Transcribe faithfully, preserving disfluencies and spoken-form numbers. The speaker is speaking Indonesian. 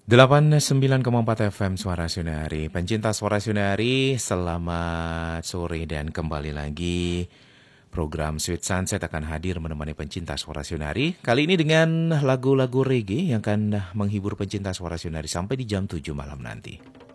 delapan puluh sembilan koma empat F M Suara Sunari. Pencinta Suara Sunari, selamat sore dan kembali lagi. Program Sweet Sunset akan hadir menemani pencinta Suara Sunari. Kali ini dengan lagu-lagu reggae yang akan menghibur pencinta Suara Sunari sampai di jam tujuh malam nanti.